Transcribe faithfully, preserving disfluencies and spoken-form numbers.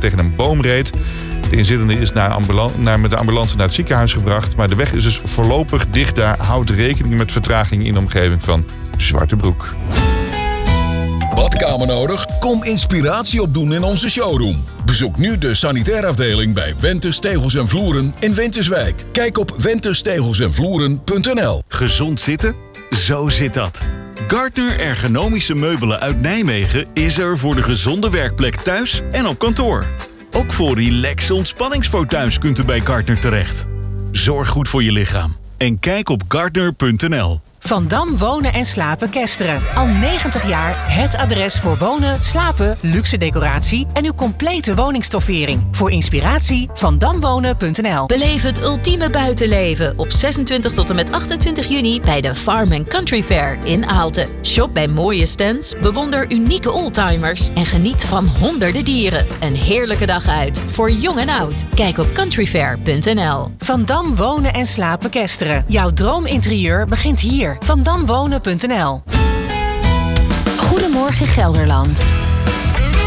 tegen een boom reed. De inzittende is naar ambula- naar, met de ambulance naar het ziekenhuis gebracht. Maar de weg is dus voorlopig dicht daar. Houd rekening met vertraging in de omgeving van Zwartebroek. Badkamer nodig? Kom inspiratie opdoen in onze showroom. Bezoek nu de sanitaire afdeling bij Wentes Tegels en Vloeren in Winterswijk. Kijk op wentes tegels en vloeren punt n l. Gezond zitten? Zo zit dat. Gardner Ergonomische Meubelen uit Nijmegen is er voor de gezonde werkplek thuis en op kantoor. Ook voor relaxe ontspanningsfotuins kunt u bij Gardner terecht. Zorg goed voor je lichaam en kijk op gardner punt n l. Van Dam Wonen en Slapen Kesteren. Al negentig jaar het adres voor wonen, slapen, luxe decoratie en uw complete woningstoffering. Voor inspiratie van damwonen punt n l. Beleef het ultieme buitenleven op zesentwintig tot en met achtentwintig juni bij de Farm and Country Fair in Aalten. Shop bij mooie stands, bewonder unieke oldtimers en geniet van honderden dieren. Een heerlijke dag uit voor jong en oud. Kijk op country fair punt n l. Van Dam Wonen en Slapen Kesteren. Jouw droominterieur begint hier. van dam wonen punt n l. Goedemorgen Gelderland.